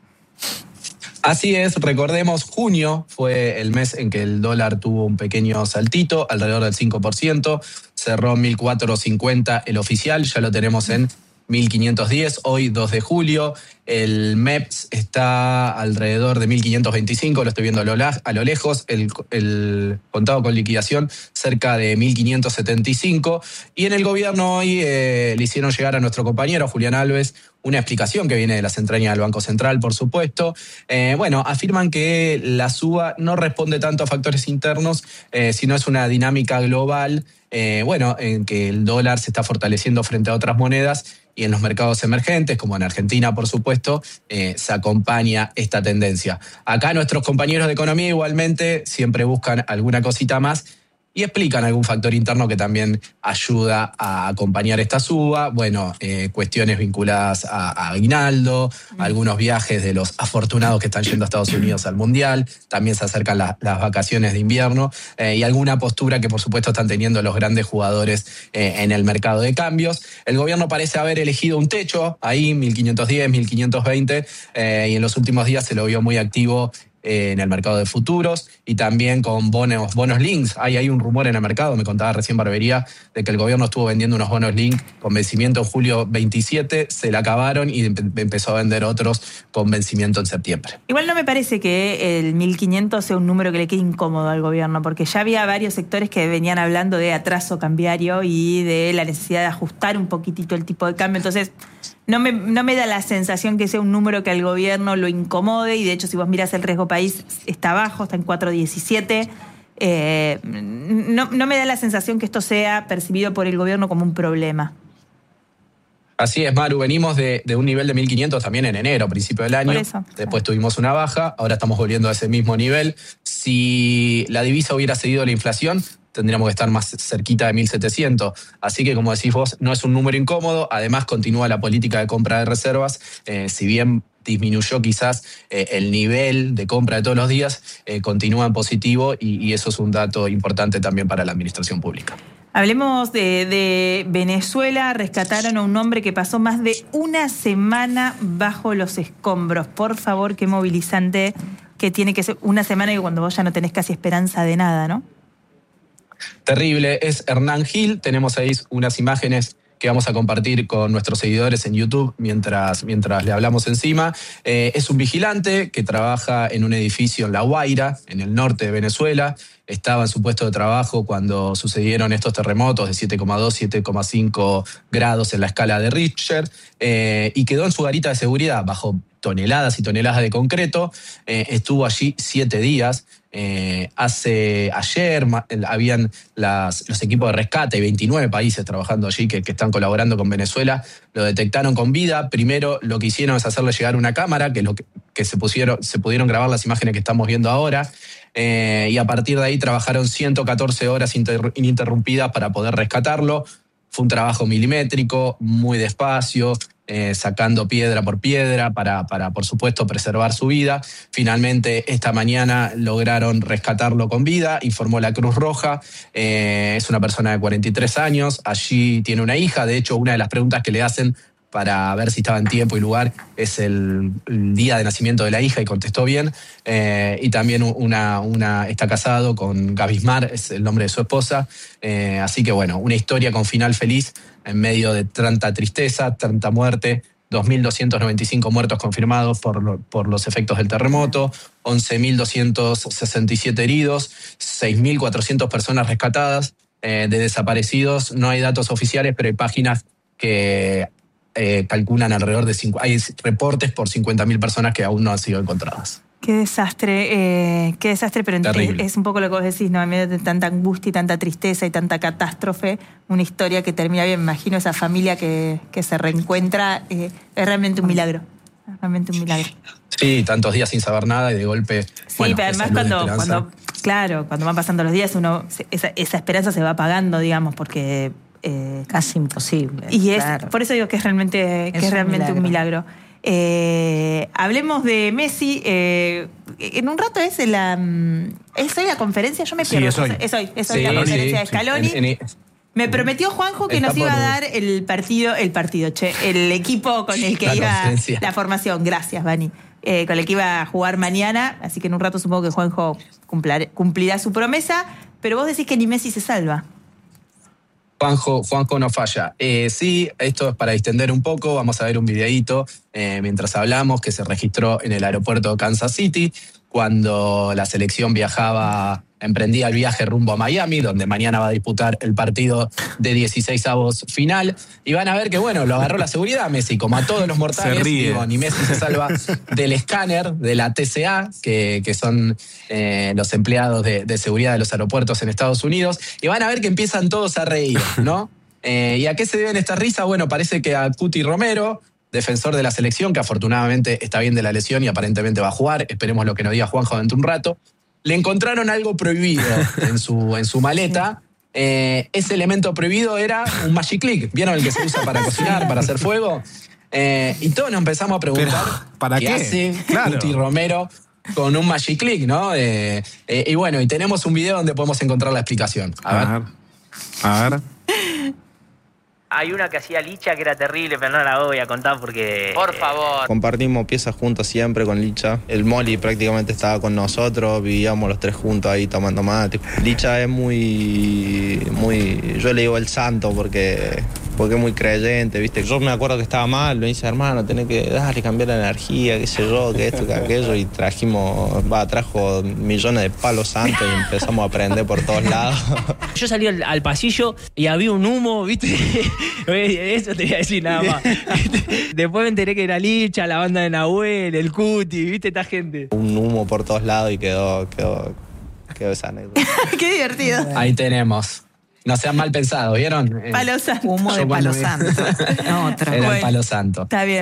Así es, recordemos, junio fue el mes en que el dólar tuvo un pequeño saltito, alrededor del cinco por ciento, cerró mil cuatrocientos cincuenta el oficial, ya lo tenemos en mil quinientos diez, hoy dos de julio, el M E P S está alrededor de mil quinientos veinticinco, lo estoy viendo a lo, la- a lo lejos, el, el contado con liquidación cerca de mil quinientos setenta y cinco, y en el gobierno hoy eh, le hicieron llegar a nuestro compañero Julián Alves una explicación que viene de las entrañas del Banco Central, por supuesto. Eh, bueno, afirman que la suba no responde tanto a factores internos, eh, sino es una dinámica global, eh, bueno, en que el dólar se está fortaleciendo frente a otras monedas y en los mercados emergentes, como en Argentina, por supuesto, eh, se acompaña esta tendencia. Acá nuestros compañeros de economía igualmente siempre buscan alguna cosita más y explican algún factor interno que también ayuda a acompañar esta suba. Bueno, eh, cuestiones vinculadas a, a aguinaldo, algunos viajes de los afortunados que están yendo a Estados Unidos al Mundial, también se acercan la- las vacaciones de invierno eh, y alguna postura que por supuesto están teniendo los grandes jugadores eh, en el mercado de cambios. El gobierno parece haber elegido un techo ahí, mil quinientos diez, mil quinientos veinte, eh, y en los últimos días se lo vio muy activo eh, en el mercado de futuros y también con bonos, bonos links. Hay, hay un rumor en el mercado, me contaba recién Barbería, de que el gobierno estuvo vendiendo unos bonos link con vencimiento en julio veintisiete, se la acabaron y empe- empezó a vender otros con vencimiento en septiembre.
Igual no me parece que el mil quinientos sea un número que le quede incómodo al gobierno, porque ya había varios sectores que venían hablando de atraso cambiario y de la necesidad de ajustar un poquitito el tipo de cambio. Entonces, no me, no me da la sensación que sea un número que al gobierno lo incomode, y de hecho, si vos mirás el riesgo país, está bajo, está en cuatro diecisiete. Eh, no, no me da la sensación que esto sea percibido por el gobierno como un problema.
Así es, Maru, venimos de, de un nivel de mil quinientos también en enero, principio del año.
Por eso.
Después tuvimos una baja, ahora estamos volviendo a ese mismo nivel. Si la divisa hubiera seguido la inflación, tendríamos que estar más cerquita de mil setecientos. Así que, como decís vos, no es un número incómodo. Además, continúa la política de compra de reservas. Eh, si bien disminuyó quizás eh, el nivel de compra de todos los días, eh, continúa en positivo y, y eso es un dato importante también para la administración pública.
Hablemos de, de Venezuela. Rescataron a un hombre que pasó más de una semana bajo los escombros. Por favor, qué movilizante que tiene que ser una semana y cuando vos ya no tenés casi esperanza de nada, ¿no?
Terrible. Es Hernán Gil. Tenemos ahí unas imágenes que vamos a compartir con nuestros seguidores en YouTube mientras, mientras le hablamos encima. Eh, es un vigilante que trabaja en un edificio en La Guaira, en el norte de Venezuela. Estaba en su puesto de trabajo cuando sucedieron estos terremotos de siete coma dos, siete coma cinco grados en la escala de Richter, eh, y quedó en su garita de seguridad bajo toneladas y toneladas de concreto. Eh, estuvo allí siete días. Eh, hace ayer ma, habían las, los equipos de rescate, veintinueve países trabajando allí que, que están colaborando con Venezuela, lo detectaron con vida. Primero lo que hicieron es hacerle llegar una cámara, que, lo que, que se, pusieron, se pudieron grabar las imágenes que estamos viendo ahora, eh, y a partir de ahí trabajaron ciento catorce horas inter, ininterrumpidas para poder rescatarlo. Fue un trabajo milimétrico, muy despacio, eh, sacando piedra por piedra para, para, por supuesto, preservar su vida. Finalmente, esta mañana lograron rescatarlo con vida, informó la Cruz Roja. Eh, es una persona de cuarenta y tres años, allí tiene una hija. De hecho, una de las preguntas que le hacen para ver si estaba en tiempo y lugar es el, el día de nacimiento de la hija, y contestó bien. Eh, y también una, una, está casado con Gavismar, es el nombre de su esposa. Eh, así que bueno, una historia con final feliz en medio de tanta tristeza, tanta muerte. dos mil doscientos noventa y cinco muertos confirmados por, lo, por los efectos del terremoto, once mil doscientos sesenta y siete heridos, seis mil cuatrocientas personas rescatadas. Eh, de desaparecidos no hay datos oficiales, pero hay páginas que Eh, calculan alrededor de cinco, hay reportes por cincuenta mil personas que aún no han sido encontradas.
Qué desastre, eh, qué desastre, pero es, es un poco lo que vos decís, ¿no? En medio de tanta angustia y tanta tristeza y tanta catástrofe, una historia que termina bien. Me imagino esa familia que, que se reencuentra, eh, es realmente un milagro. Es realmente un milagro.
Sí, tantos días sin saber nada y de golpe.
Sí,
bueno,
pero además cuando, cuando, claro, cuando van pasando los días, uno esa, esa esperanza se va apagando, digamos, porque
Eh, casi imposible.
Y es
claro.
por eso digo que es realmente, que es, es realmente un milagro. Un milagro. Eh, hablemos de Messi. Eh, en un rato es la es hoy la conferencia. Yo me pierdo.
Sí, es hoy.
Es hoy, es hoy
sí,
la conferencia
sí,
de Scaloni.
Sí. En, en,
me prometió Juanjo que
Está
nos iba
por...
a dar el partido, el partido, che, el equipo con el que
la
iba
conferencia.
La formación. Gracias, Vani. Eh, con el que iba a jugar mañana. Así que en un rato supongo que Juanjo cumplir, cumplirá su promesa. Pero vos decís que ni Messi se salva.
Juanjo, Juanjo no falla. Eh, sí, esto es para distender un poco. Vamos a ver un videíto eh, mientras hablamos que se registró en el aeropuerto de Kansas City cuando la selección viajaba, emprendía el viaje rumbo a Miami, donde mañana va a disputar el partido de dieciseisavos final. Y van a ver que, bueno, lo agarró la seguridad Messi, como a todos los mortales. Digo, ni Messi se salva del escáner de la T C A, que, que son eh, los empleados de, de seguridad de los aeropuertos en Estados Unidos. Y van a ver que empiezan todos a reír, ¿no? Eh, ¿Y a qué se deben estas risas? Bueno, parece que a Cuti Romero, defensor de la selección, que afortunadamente está bien de la lesión y aparentemente va a jugar, esperemos lo que nos diga Juanjo dentro de un rato, le encontraron algo prohibido en su, en su maleta. Eh, ese elemento prohibido era un Magic Click. ¿Vieron el que se usa para cocinar, para hacer fuego? Eh, y todos nos empezamos a preguntar
Pero, ¿para
qué,
qué
hace
claro.
Cuti Romero con un Magic Click, ¿no? Eh, eh, y bueno, y tenemos un video donde podemos encontrar la explicación. A ver.
A ver. A ver.
Hay una que hacía Licha que era terrible, pero no la voy a contar porque...
Por favor.
Compartimos piezas juntos siempre con Licha. El Moli prácticamente estaba con nosotros, vivíamos los tres juntos ahí tomando mate. Licha es muy, muy, yo le digo el santo porque, porque es muy creyente, ¿viste? Yo me acuerdo que estaba mal, me dice, hermano, tenés que darle, cambiar la energía, qué sé yo, que esto, que aquello. Y trajimos, va, trajo millones de palos santos y empezamos a aprender por todos lados.
Yo salí al, al pasillo y había un humo, ¿viste? Eso te voy a decir nada más. Después me enteré que era Licha, la banda de Nahuel, el Cuti, ¿viste? Esta gente.
Un humo por todos lados y quedó, quedó, quedó esa anécdota.
Qué divertido.
Ahí tenemos. No sean mal pensados, ¿vieron?
Palo santo.
Humo de palo santo. No, otro.
Era
Bueno,
el palo santo.
Está bien.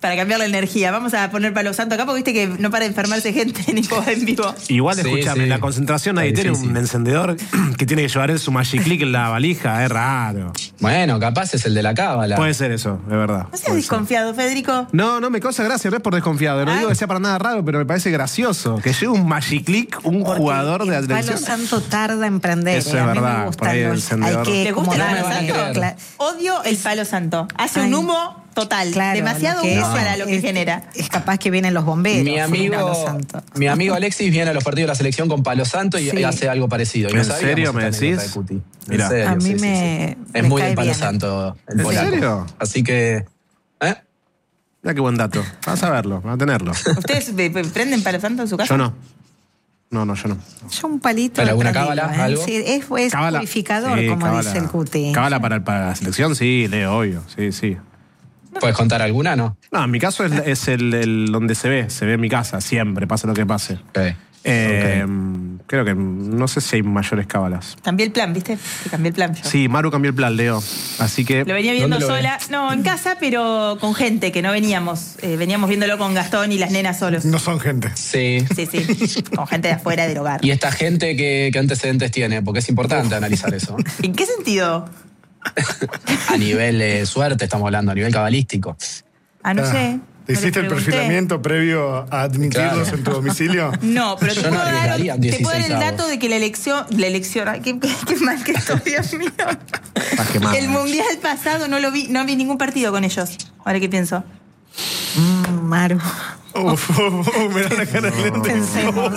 para cambiar la energía. Vamos a poner Palo Santo acá porque viste que no para de enfermarse gente ni en vivo.
Igual,
Sí,
escúchame,
sí.
la concentración nadie
Está
tiene
difícil.
un encendedor que tiene que llevar él su Magic Click en la valija, es raro.
Bueno, capaz es el de la cábala.
Puede ser eso, es verdad.
No seas desconfiado, Federico.
No, no me causa gracia, no es por desconfiado. No
Ah.
digo que sea para nada raro, pero me parece gracioso. Que lleve un Magic Click, un jugador de
El Palo
atención.
Santo tarda en prender.
Eso
eh,
es
a mí
verdad,
me
por
gustan
ahí el
los.
encendedor.
Hay que
¿Le gusta
como
el
no
Palo
me van a
Santo?
creer.
Cla-
Odio el Palo Santo. Hace
Ay.
un humo total.
Claro,
Demasiado
lo que
humo
es-
para lo que
es-
genera.
Es capaz que vienen los bomberos.
Mi
sí,
amigo,
Palo Santo.
mi amigo Alexis viene a los partidos de la selección con Palo Santo y,
Sí.
y hace algo parecido. Y no
¿En
sabíamos
serio
esta
me
anécdota
decís?
de Cuti. En
Mirá.
serio,
A mí
sí, sí,
me-
sí. Es
me
muy
cae
de Palo
bien.
Santo el
¿En
polaco.
serio?
Así que... ¿eh?
Mira qué buen dato. Vas a verlo, vas a tenerlo.
¿Ustedes eh, prenden Palo Santo en su casa?
Yo no. No, no, yo no.
Yo un palito.
¿Pero alguna
prendido,
cábala,
¿eh?
algo?
Sí, es, es
Cábala.
purificador,
Sí,
como
cábala.
dice el Cuti.
Cábala para, el- para la selección, sí, Leo, obvio. Sí, sí.
¿Puedes contar alguna, no?
No, en mi caso es, es el, el donde se ve, se ve en mi casa, siempre, pase lo que pase. Eh, Creo que no sé si hay mayores cábalas.
Cambié el plan, ¿viste? Que cambié el plan yo.
Sí, Maru cambió el plan, Leo. Así que.
Lo venía viendo
¿Dónde lo
sola. No, en casa, pero con gente, que no veníamos. Eh, veníamos viéndolo con Gastón y las nenas solos.
No son gente.
Sí.
Sí, sí. Con gente de afuera del hogar.
¿Y esta gente qué, qué antecedentes tiene? Porque es importante analizar eso.
¿En qué sentido?
A nivel de suerte estamos hablando, a nivel cabalístico.
Ah, no
Ah,
sé.
¿Te
No
hiciste
les
el
pregunté.
perfilamiento previo a admitirlos
Claro.
en tu domicilio?
No, pero te
Yo no
puedo, dar,
arriesgaría un
te puedo dar el
dieciseis
dato de que la elección. La elección. Ay, qué, qué- qué mal que estoy, Dios mío.
Estás quemado.
El mundial pasado no lo vi, no vi ningún partido con ellos. Ahora que pienso.
Mm, Maru.
Uf, uf, uf, me da la cara de lente.
Pensemos.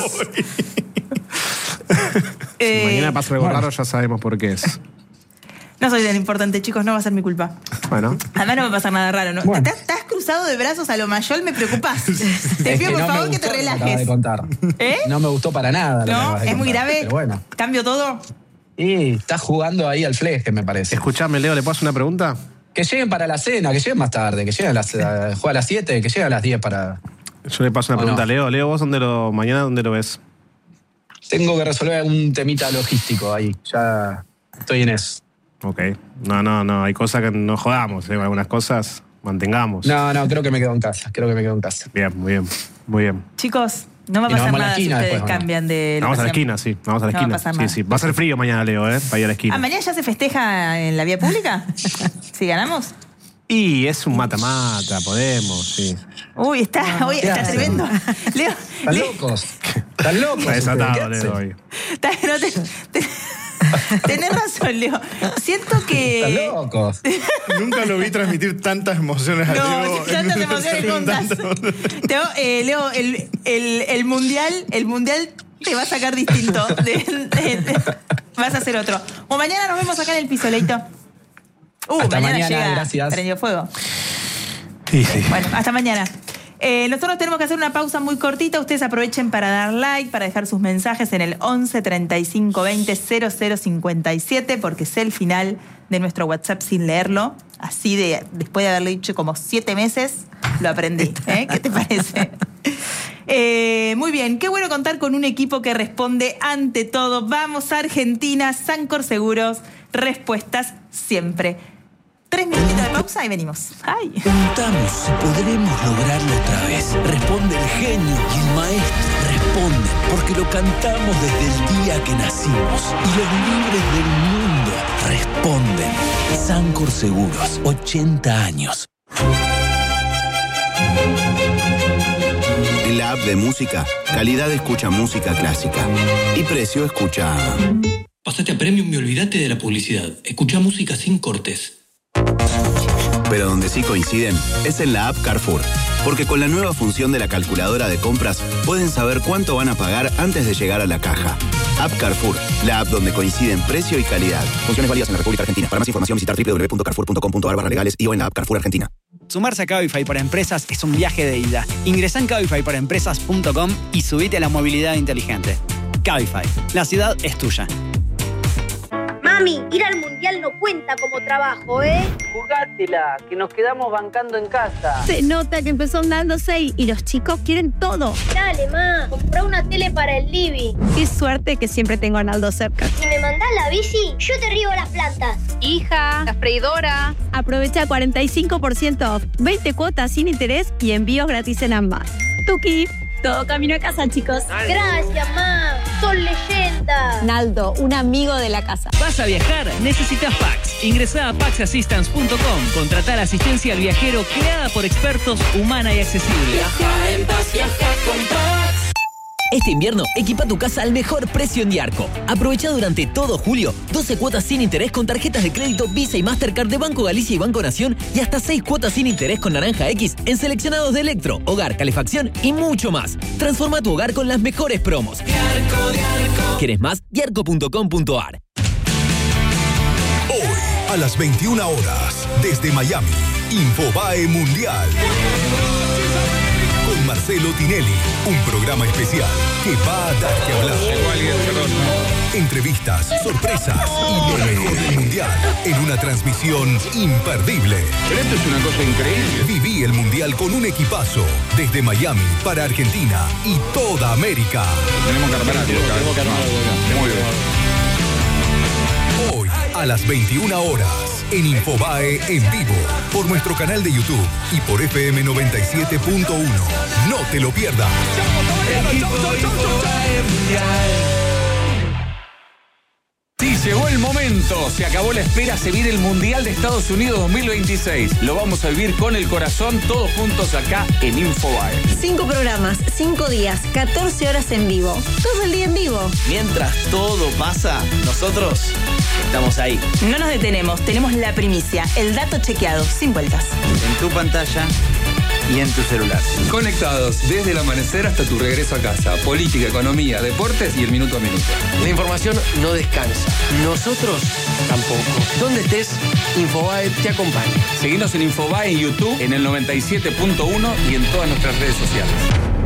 Si
Eh,
mañana pasa algo raro, ya sabemos por qué es.
No soy tan importante, chicos, no va a ser mi culpa.
Bueno.
Además no me va a pasar nada raro, ¿no?
Bueno.
¿Estás, estás cruzado de brazos a lo mayor? Me preocupás. Te
Es
pido, por
no me
favor, que
gustó
te
lo acabas
relajes.
de contar.
¿Eh?
No me gustó para nada. lo que
¿No?
acabas de
¿Es muy
contar,
grave?
Pero bueno.
¿Cambio todo?
Y estás jugando ahí al fleje, me parece.
Escuchame, Leo, ¿le puedo hacer una pregunta?
Que lleguen para la cena, que lleguen más tarde, que lleguen a las, a- juega a las siete, que lleguen a las diez para...
Yo le paso una
¿O
pregunta
no?
a Leo. Leo, ¿vos dónde lo, mañana dónde lo ves?
Tengo que resolver un temita logístico ahí. Ya estoy en eso.
Ok. No, no, no. Hay cosas que no jodamos. ¿eh? Algunas cosas mantengamos.
No, no, creo que me quedo en casa. Creo que me quedo en casa.
Bien, muy bien. Muy bien.
Chicos, no va a
Y nos
pasar
vamos a la
nada si
esquina
ustedes
después, ¿o no?
cambian de
Vamos a la
locación.
esquina, sí. Vamos a la
No va a
esquina.
pasar
sí,
nada.
sí. Va a ser frío mañana, Leo, ¿eh? Para ir a la esquina.
Ah, ¿mañana ya se festeja en la vía pública? ¿Si ganamos?
Y es un mata-mata, podemos, sí.
Uy, está, uy,
¿qué
está
hacen?
tremendo. Leo,
¿Están
Leo,
locos? ¿Están locos?
Está desatado,
ustedes? ¿Qué
Leo,
hacen?
hoy.
está- no te- te- tenés razón, Leo. Siento que...
¿Están locos?
Nunca lo vi transmitir tantas emociones a
No,
Leo.
tantas
en-
emociones
en
juntas.
tanto-
Teo, eh, Leo, el, el, el mundial, el mundial te va a sacar distinto. De- de- de- vas a hacer otro. O mañana nos vemos acá en el piso, Leito. Uh,
Hasta
mañana,
mañana,
llega
gracias.
Prendió Fuego.
Sí, sí.
Bueno, hasta mañana. Eh, nosotros tenemos que hacer una pausa muy cortita. Ustedes aprovechen para dar like, para dejar sus mensajes en el once treinta y cinco veinte cero cero cincuenta y siete, porque sé el final de nuestro WhatsApp sin leerlo. Así de, después de haberlo dicho como siete meses, lo aprendí. ¿eh? ¿Qué te parece? Eh, muy bien, qué bueno contar con un equipo que responde ante todo. Vamos a Argentina, Sancor Seguros, respuestas siempre. Tres minutitos de pausa y venimos. ¡Ay!
Preguntamos si podremos lograrlo otra vez. Responde el genio y el maestro. Responde porque lo cantamos desde el día que nacimos. Y los libres del mundo responden. Sancor Seguros, ochenta años.
En la app de música, calidad escucha música clásica. Y precio escucha...
Pásate a Premium y olvídate de la publicidad. Escucha música sin cortes.
Pero donde sí coinciden es en la app Carrefour. Porque con la nueva función de la calculadora de compras, pueden saber cuánto van a pagar antes de llegar a la caja. App Carrefour, la app donde coinciden precio y calidad. Funciones válidas en la República Argentina. Para más información visitar doble u doble u doble u punto carrefour punto com punto a r barra legales y o en la app Carrefour Argentina.
Sumarse a Cabify para empresas es un viaje de ida. Ingresá en cabify para empresas punto com y subite a la movilidad inteligente. Cabify, la ciudad es tuya.
Mami, ir al mundial no cuenta como trabajo, ¿eh?
Jugátela, que nos quedamos bancando en casa.
Se nota que empezó andando seis y los chicos quieren todo. Dale, ma, comprá una tele para el living.
Qué suerte que siempre tengo a Arnaldo cerca.
Si me mandás la bici, yo te riego las plantas. Hija, la freidora. Aprovecha cuarenta y cinco por ciento off, veinte cuotas sin interés y envíos gratis en ambas. Tuki, todo camino a casa, chicos.
Gracias, ma. Son leyenda.
Naldo, un amigo de la casa.
¿Vas a viajar? Necesitas Pax. Ingresá a pax assistance punto com. Contratá la asistencia al viajero creada por expertos, humana y accesible.
Viaja en paz, viaja con Pax. Este invierno, equipa tu casa al mejor precio en Diarco. Aprovecha durante todo julio doce cuotas sin interés con tarjetas de crédito Visa y Mastercard de Banco Galicia y Banco Nación y hasta seis cuotas sin interés con Naranja X en seleccionados de electro, hogar, calefacción y mucho más. Transforma tu hogar con las mejores promos. Diarco, Diarco. ¿Quieres más? diarco punto com punto a r.
Hoy, a las veintiuna horas, desde Miami, Infobae Mundial. Con Marcelo Tinelli, un programa especial que va a dar que hablar. Entrevistas, sorpresas y lo mejor del Mundial en una transmisión imperdible.
Pero esto es una cosa increíble.
Viví el Mundial con un equipazo desde Miami para Argentina y toda América.
Tenemos carpanato. Tenemos carpanato. Muy bien.
Hoy, a las veintiuna horas, en Infobae en vivo, por nuestro canal de YouTube y por F M noventa y siete punto uno. No te lo pierdas.
Sí, llegó el momento. Se acabó la espera. Se viene el Mundial de Estados Unidos dos mil veintiséis. Lo vamos a vivir con el corazón, todos juntos acá en Infobae.
Cinco programas, cinco días, catorce horas en vivo. Todo el día en vivo.
Mientras todo pasa, nosotros estamos ahí.
No nos detenemos, tenemos la primicia, el dato chequeado, sin vueltas.
En tu pantalla y en tu celular.
Conectados desde el amanecer hasta tu regreso a casa. Política, economía, deportes y el minuto a minuto.
La información no descansa. Nosotros tampoco. Donde estés, Infobae te acompaña.
Seguinos en Infobae en YouTube, en el noventa y siete punto uno y en todas nuestras redes sociales.